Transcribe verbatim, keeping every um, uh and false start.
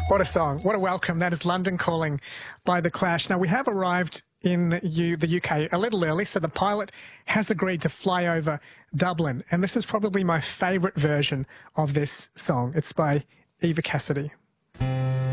What a song. What a welcome. That is London Calling by The Clash. Now, we have arrived in U the U K a little early, so the pilot has agreed to fly over Dublin. And this is probably my favourite version of this song. It's by Eva Cassidy.